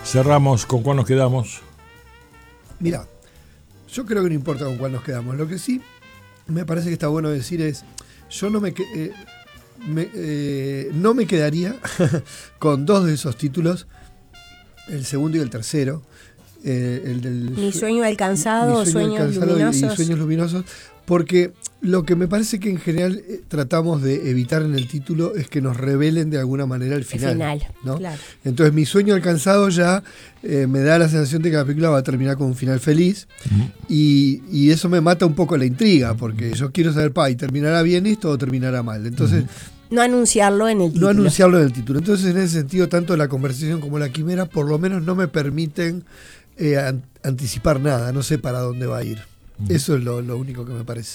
Cerramos, ¿con cuál nos quedamos? Mirá, yo creo que no importa con cuál nos quedamos. Lo que sí me parece que está bueno decir es, yo no me quedaría con dos de esos títulos, el segundo y el tercero. El del Mi sueño alcanzado, sueños luminosos. Y sueños luminosos, porque lo que me parece que en general tratamos de evitar en el título es que nos revelen de alguna manera el final, ¿no? Claro. Entonces mi sueño alcanzado ya me da la sensación de que la película va a terminar con un final feliz, y eso me mata un poco la intriga, porque yo quiero saber, y terminará bien esto o terminará mal. Entonces no anunciarlo en el título. Entonces, en ese sentido, tanto la conversación como la quimera, por lo menos no me permiten anticipar nada. No sé para dónde va a ir. Eso es lo único que me parece.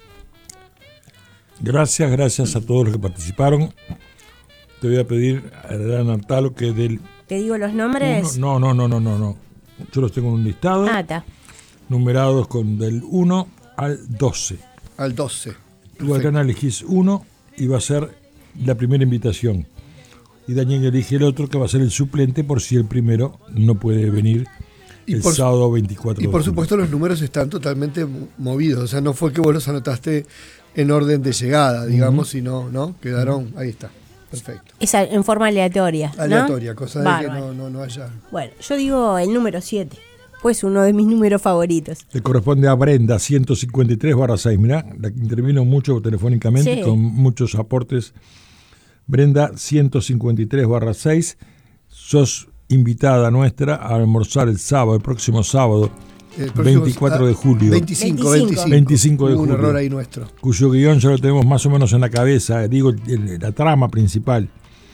Gracias a todos los que participaron. Te voy a pedir, Anatalo, que del... ¿Te digo los nombres? No. Yo los tengo en un listado. Está. Numerados del 1 al 12. Al 12. Tú, Adriana, elegís uno y va a ser la primera invitación. Y Daniel elige el otro, que va a ser el suplente por si el primero no puede venir el sábado 24 de julio. Y por julio. supuesto los números están totalmente movidos. O sea, no fue que vos los anotaste en orden de llegada, digamos, sino, ¿no? Quedaron, ahí está. Perfecto. Es en forma aleatoria, ¿no? Aleatoria, cosa de Bárbaro. que no haya... Bueno, yo digo el número 7. Pues uno de mis números favoritos. Le corresponde a Brenda, 153/6. Mirá, la que intervino mucho telefónicamente, con muchos aportes. Brenda, 153/6. Sos invitada nuestra a almorzar el próximo sábado, 24 de julio. 25 de julio. Un error ahí nuestro. Cuyo guión ya lo tenemos más o menos en la cabeza. Digo, la trama principal.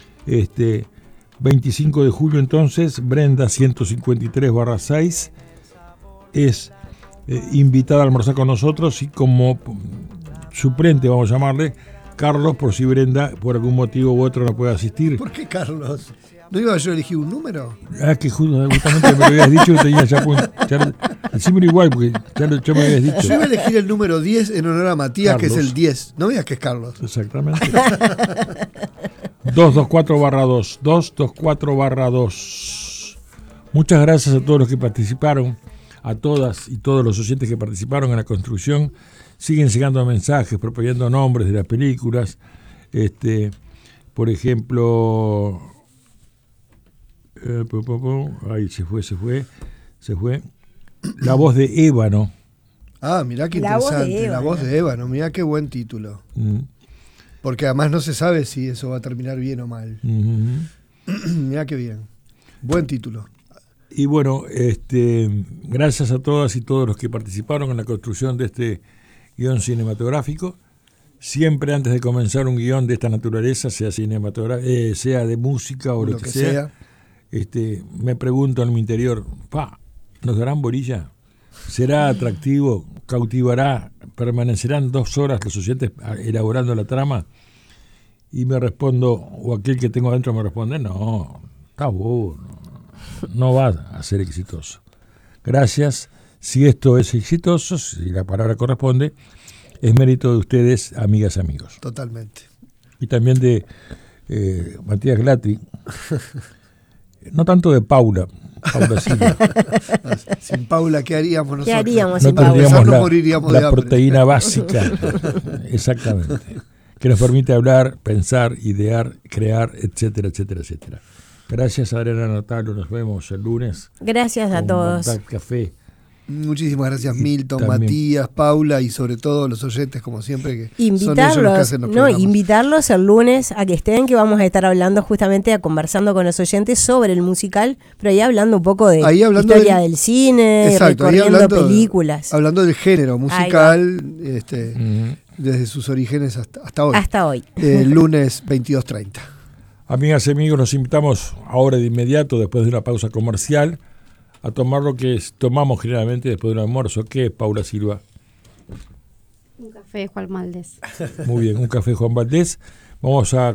25 de julio, entonces, Brenda, 153/6, es invitada a almorzar con nosotros, y como suplente, vamos a llamarle, Carlos, por si Brenda por algún motivo u otro no puede asistir. ¿Por qué Carlos? ¿No iba yo a elegir un número? Que justamente me lo habías dicho, que tenía ya decímelo igual, porque ya me habías dicho. Yo iba a elegir el número 10 en honor a Matías, Carlos, que es el 10. No veas que es Carlos. Exactamente. 224/2. 224/2. Muchas gracias a todos los que participaron, a todas y todos los oyentes que participaron en la construcción. Siguen llegando mensajes proponiendo nombres de las películas. Por ejemplo, ahí se fue. La voz de Ébano. Mirá qué interesante. La voz de Ébano. Mirá qué buen título. Porque además no se sabe si eso va a terminar bien o mal. Mirá qué bien. Buen título. Y bueno, gracias a todas y todos los que participaron en la construcción de este guión cinematográfico. Siempre antes de comenzar un guión de esta naturaleza, sea cinematográfico, sea de música o lo que sea, me pregunto en mi interior, ¿nos darán bolilla? ¿Será atractivo? ¿Cautivará? ¿Permanecerán 2 horas los oyentes elaborando la trama? Y me respondo, o aquel que tengo adentro me responde, no, está bueno, no va a ser exitoso. Gracias. Si esto es exitoso, si la palabra corresponde, es mérito de ustedes, amigas y amigos. Totalmente. Y también de Matías Glatti. No tanto de Paula Silva. Sin Paula, ¿qué haríamos nosotros? ¿Qué haríamos sin Paula? No tendríamos la proteína básica. Exactamente. Que nos permite hablar, pensar, idear, crear, etcétera, etcétera, etcétera. Gracias, Adriana Natalo. Nos vemos el lunes. Gracias a todos. Café. Muchísimas gracias, Milton, Matías, Paula y sobre todo los oyentes, como siempre, que son ellos los que hacen los programas. Invitarlos el lunes a que estén, que vamos a estar hablando justamente, conversando con los oyentes sobre el musical, pero ahí hablando un poco de historia del cine, recorriendo películas. Hablando del género musical, desde sus orígenes hasta hoy. Hasta hoy. Lunes 22:30. Amigas y amigos, los invitamos ahora de inmediato, después de una pausa comercial, a tomar lo que tomamos generalmente después de un almuerzo. ¿Qué es, Paula Silva? Un café Juan Valdés. Muy bien, un café Juan Valdés. Vamos a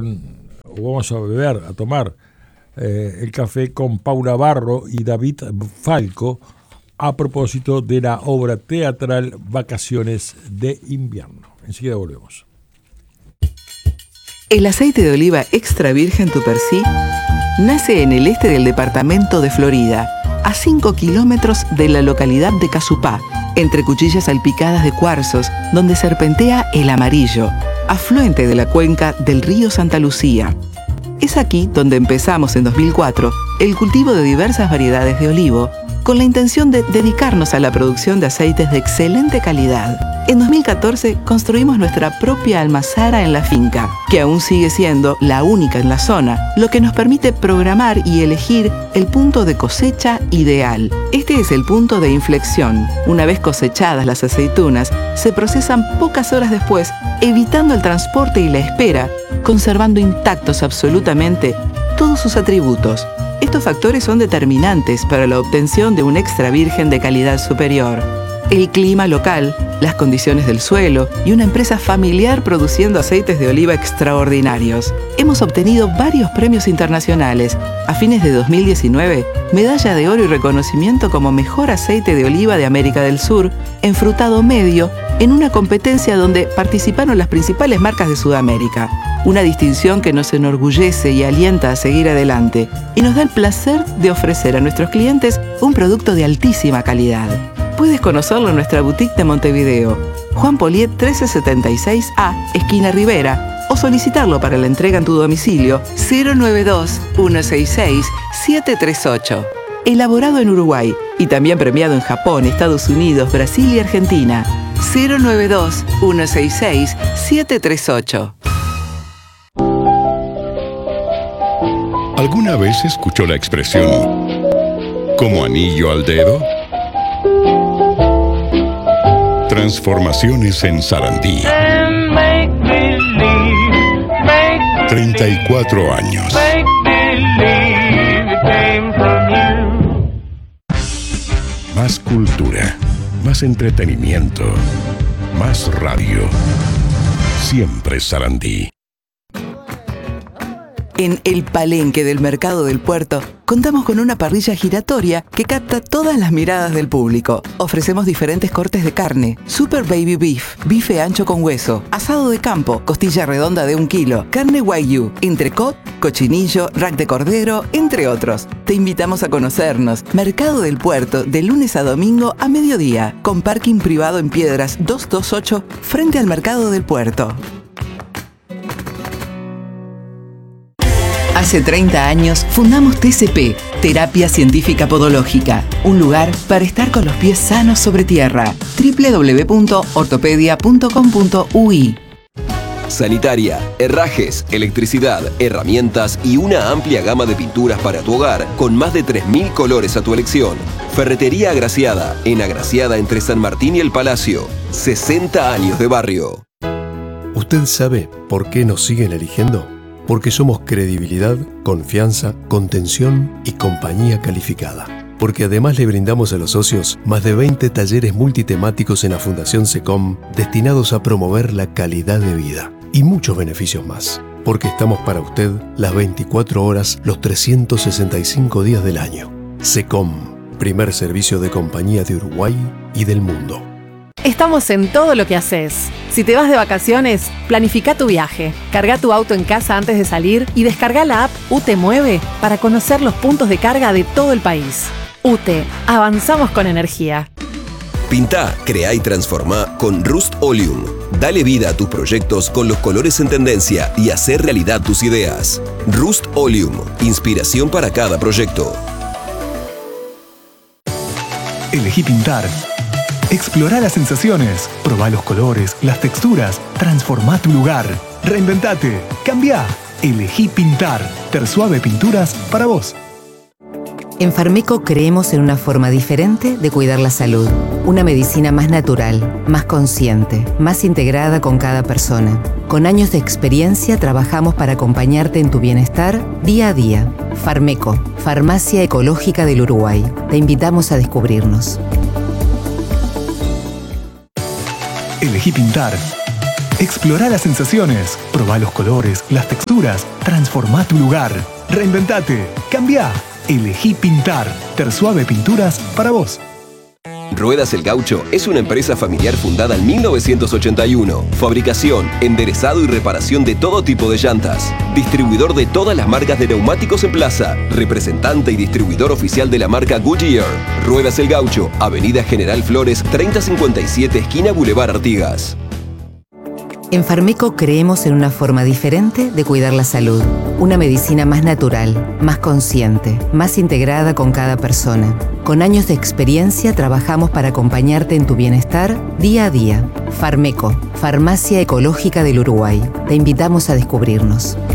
tomar el café con Paula Barro y David Falco a propósito de la obra teatral Vacaciones de Invierno. Enseguida volvemos. El aceite de oliva extra virgen Tupercí nace en el este del departamento de Florida, a 5 kilómetros de la localidad de Casupá, entre cuchillas salpicadas de cuarzos, donde serpentea el Amarillo, afluente de la cuenca del río Santa Lucía. Es aquí donde empezamos en 2004 el cultivo de diversas variedades de olivo, con la intención de dedicarnos a la producción de aceites de excelente calidad. En 2014 construimos nuestra propia almazara en la finca, que aún sigue siendo la única en la zona, lo que nos permite programar y elegir el punto de cosecha ideal. Este es el punto de inflexión. Una vez cosechadas las aceitunas, se procesan pocas horas después, evitando el transporte y la espera, conservando intactos absolutamente todos sus atributos. Estos factores son determinantes para la obtención de un extra virgen de calidad superior. El clima local, las condiciones del suelo y una empresa familiar produciendo aceites de oliva extraordinarios. Hemos obtenido varios premios internacionales. A fines de 2019, medalla de oro y reconocimiento como mejor aceite de oliva de América del Sur, en frutado medio, en una competencia donde participaron las principales marcas de Sudamérica. Una distinción que nos enorgullece y alienta a seguir adelante y nos da el placer de ofrecer a nuestros clientes un producto de altísima calidad. Puedes conocerlo en nuestra boutique de Montevideo, Juan Poliet 1376A, esquina Rivera, o solicitarlo para la entrega en tu domicilio 092-166-738. Elaborado en Uruguay y también premiado en Japón, Estados Unidos, Brasil y Argentina. 092-166-738. ¿Alguna vez escuchó la expresión como anillo al dedo? Transformaciones en Sarandí. 34 años. Más cultura, más entretenimiento, más radio. Siempre Sarandí. En el Palenque del Mercado del Puerto, contamos con una parrilla giratoria que capta todas las miradas del público. Ofrecemos diferentes cortes de carne: Super Baby Beef, bife ancho con hueso, asado de campo, costilla redonda de 1 kilo, carne Wagyu, entrecot, cochinillo, rack de cordero, entre otros. Te invitamos a conocernos. Mercado del Puerto, de lunes a domingo a mediodía, con parking privado en Piedras 228, frente al Mercado del Puerto. Hace 30 años fundamos TCP, Terapia Científica Podológica, un lugar para estar con los pies sanos sobre tierra. www.ortopedia.com.uy. Sanitaria, herrajes, electricidad, herramientas y una amplia gama de pinturas para tu hogar con más de 3.000 colores a tu elección. Ferretería Agraciada, en Agraciada entre San Martín y El Palacio. 60 años de barrio. ¿Usted sabe por qué nos siguen eligiendo? Porque somos credibilidad, confianza, contención y compañía calificada. Porque además le brindamos a los socios más de 20 talleres multitemáticos en la Fundación SECOM destinados a promover la calidad de vida y muchos beneficios más. Porque estamos para usted las 24 horas, los 365 días del año. SECOM, primer servicio de compañía de Uruguay y del mundo. Estamos en todo lo que haces. Si te vas de vacaciones, planifica tu viaje. Carga tu auto en casa antes de salir y descarga la app UTE Mueve para conocer los puntos de carga de todo el país. UTE, avanzamos con energía. Pintá, creá y transformá con Rust Oleum. Dale vida a tus proyectos con los colores en tendencia y hacer realidad tus ideas. Rust Oleum, inspiración para cada proyecto. Elegí pintar. Explorá las sensaciones, probá los colores, las texturas, transformá tu lugar, reinventate, cambiá, elegí pintar. Tersuave Pinturas para vos. En Farmeco creemos en una forma diferente de cuidar la salud. Una medicina más natural, más consciente, más integrada con cada persona. Con años de experiencia trabajamos para acompañarte en tu bienestar día a día. Farmeco, Farmacia Ecológica del Uruguay. Te invitamos a descubrirnos. Elegí pintar. Explorá las sensaciones, probá los colores, las texturas, transformá tu lugar, reinventate, cambiá. Elegí pintar. Tersuave Pinturas para vos. Ruedas El Gaucho es una empresa familiar fundada en 1981. Fabricación, enderezado y reparación de todo tipo de llantas. Distribuidor de todas las marcas de neumáticos en plaza. Representante y distribuidor oficial de la marca Goodyear. Ruedas El Gaucho, Avenida General Flores, 3057, esquina Boulevard Artigas. En Farmeco creemos en una forma diferente de cuidar la salud. Una medicina más natural, más consciente, más integrada con cada persona. Con años de experiencia trabajamos para acompañarte en tu bienestar día a día. Farmeco, Farmacia Ecológica del Uruguay. Te invitamos a descubrirnos.